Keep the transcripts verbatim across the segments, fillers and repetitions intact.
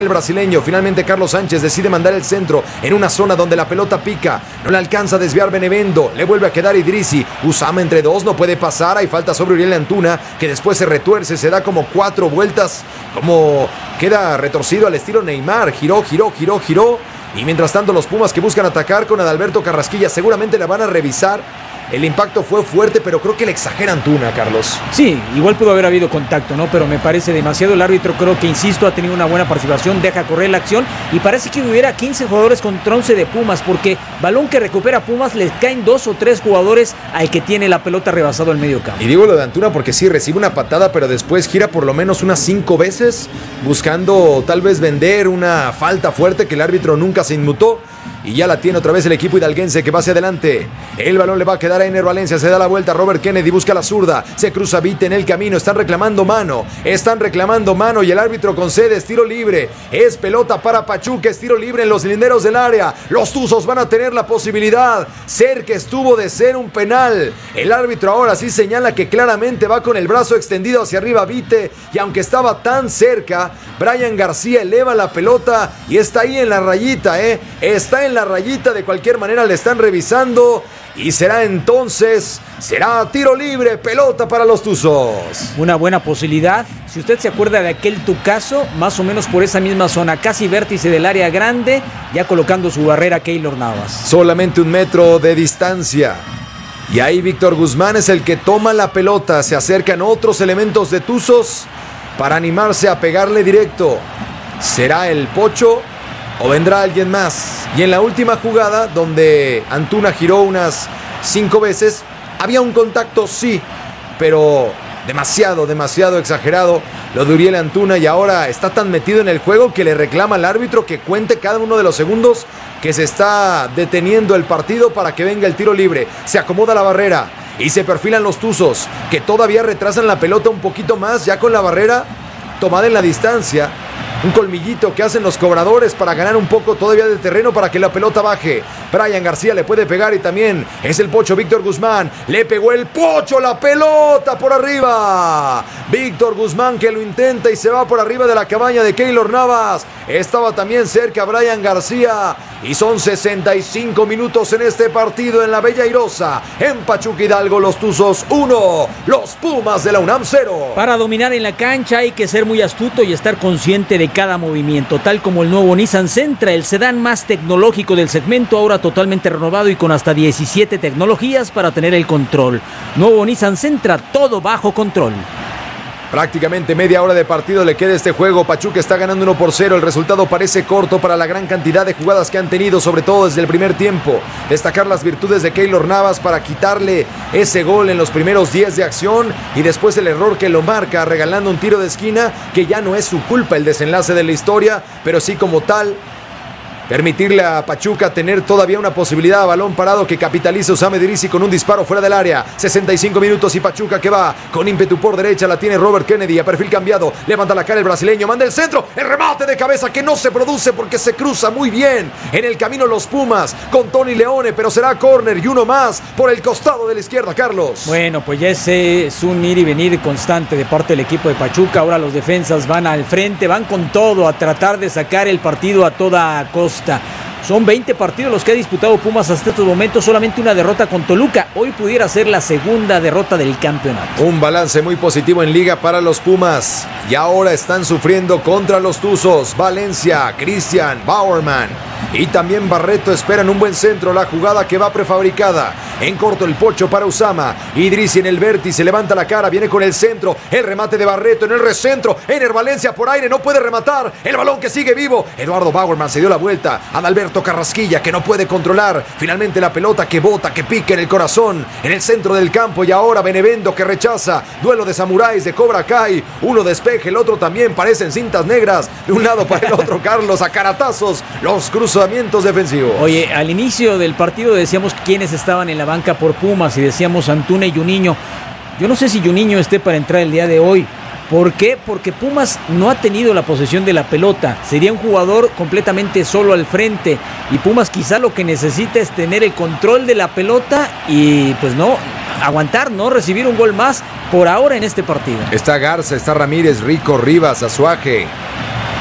El brasileño, finalmente Carlos Sánchez decide mandar el centro en una zona donde la pelota pica, no le alcanza a desviar Benevendo, le vuelve a quedar Idrissi, Usama entre dos, no puede pasar, hay falta sobre Uriel Antuna, que después se retuerce, se da como cuatro vueltas, como queda retorcido al estilo Neymar, giró, giró, giró, giró, y mientras tanto los Pumas que buscan atacar con Adalberto Carrasquilla seguramente la van a revisar. El impacto fue fuerte, pero creo que le exagera Antuna, Carlos. Sí, igual pudo haber habido contacto, ¿no? Pero me parece demasiado. El árbitro, creo que, insisto, ha tenido una buena participación, deja correr la acción y parece que hubiera quince jugadores contra once de Pumas, porque balón que recupera Pumas, les caen dos o tres jugadores al que tiene la pelota rebasado al medio campo. Y digo lo de Antuna porque sí, recibe una patada, pero después gira por lo menos unas cinco veces, buscando tal vez vender una falta fuerte que el árbitro nunca se inmutó. Y ya la tiene otra vez el equipo hidalguense que va hacia adelante. El balón le va a quedar a Ener Valencia. Se da la vuelta. Robert Kennedy busca la zurda. Se cruza Vite en el camino. Están reclamando mano. Están reclamando mano. Y el árbitro concede. Es tiro libre. Es pelota para Pachuca. Es tiro libre en los linderos del área. Los Tuzos van a tener la posibilidad. Cerca estuvo de ser un penal. El árbitro ahora sí señala que claramente va con el brazo extendido hacia arriba Vite. Y aunque estaba tan cerca, Brian García eleva la pelota. Y está ahí en la rayita, ¿eh? Está en la rayita, de cualquier manera le están revisando y será entonces, será tiro libre, pelota para los Tuzos. Una buena posibilidad, si usted se acuerda de aquel Tucaso, más o menos por esa misma zona, casi vértice del área grande, ya colocando su barrera Keylor Navas. Solamente un metro de distancia. Y ahí Víctor Guzmán es el que toma la pelota, se acercan otros elementos de Tuzos para animarse a pegarle directo. ¿Será el Pocho o vendrá alguien más? Y en la última jugada, donde Antuna giró unas cinco veces, había un contacto, sí, pero demasiado, demasiado exagerado lo de Uriel Antuna, y ahora está tan metido en el juego que le reclama al árbitro que cuente cada uno de los segundos que se está deteniendo el partido para que venga el tiro libre. Se acomoda la barrera y se perfilan los Tuzos, que todavía retrasan la pelota un poquito más, ya con la barrera tomada en la distancia. Un colmillito que hacen los cobradores para ganar un poco todavía de terreno para que la pelota baje. Brian García le puede pegar y también es el Pocho Víctor Guzmán. Le pegó el Pocho, la pelota por arriba. Víctor Guzmán que lo intenta y se va por arriba de la cabaña de Keylor Navas. Estaba también cerca Brian García. Y son sesenta y cinco minutos en este partido en la Bella Airosa. En Pachuca Hidalgo, los Tuzos uno, los Pumas de la UNAM cero. Para dominar en la cancha hay que ser muy astuto y estar consciente de cada movimiento, tal como el nuevo Nissan Sentra, el sedán más tecnológico del segmento, ahora totalmente renovado y con hasta diecisiete tecnologías para tener el control. Nuevo Nissan Sentra, todo bajo control. Prácticamente media hora de partido le queda este juego. Pachuca está ganando uno por cero. El resultado parece corto para la gran cantidad de jugadas que han tenido, sobre todo desde el primer tiempo. Destacar las virtudes de Keylor Navas para quitarle ese gol en los primeros diez de acción y después el error que lo marca regalando un tiro de esquina que ya no es su culpa el desenlace de la historia, pero sí como tal permitirle a Pachuca tener todavía una posibilidad a balón parado que capitaliza Usama Idrissi con un disparo fuera del área. sesenta y cinco minutos y Pachuca que va con ímpetu por derecha, la tiene Robert Kennedy a perfil cambiado, levanta la cara el brasileño, manda el centro, el remate de cabeza que no se produce porque se cruza muy bien en el camino los Pumas con Tony Leone, pero será córner y uno más por el costado de la izquierda, Carlos. Bueno, pues ya ese es un ir y venir constante de parte del equipo de Pachuca. Ahora los defensas van al frente, van con todo a tratar de sacar el partido a toda costa. Son veinte partidos los que ha disputado Pumas hasta estos momentos, solamente una derrota con Toluca. Hoy pudiera ser la segunda derrota del campeonato. Un balance muy positivo en liga para los Pumas. Y ahora están sufriendo contra los Tuzos. Valencia, Cristian, Bauerman y también Barreto esperan un buen centro. La jugada que va prefabricada. En corto el Pocho para Usama. Idrissi en el vértice, levanta la cara, viene con el centro. El remate de Barreto en el recentro. Ener Valencia por aire, no puede rematar. El balón que sigue vivo. Eduardo Bauerman se dio la vuelta. Adalberto Carrasquilla que no puede controlar. Finalmente la pelota que bota, que pica en el corazón. En el centro del campo y ahora Benevendo que rechaza. Duelo de samuráis de Cobra Kai. Uno despeje, el otro también. Parecen cintas negras. De un lado para el otro, Carlos, a caratazos. Los cruzamientos defensivos. Oye, al inicio del partido decíamos quiénes estaban en la banca por Pumas y decíamos Antuna y Juninho. Yo no sé si Juninho esté para entrar el día de hoy. ¿Por qué? Porque Pumas no ha tenido la posesión de la pelota. Sería un jugador completamente solo al frente. Y Pumas quizá lo que necesita es tener el control de la pelota y pues no, aguantar, no recibir un gol más por ahora en este partido. Está Garza, está Ramírez, Rico, Rivas, Azuaje.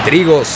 Trigos.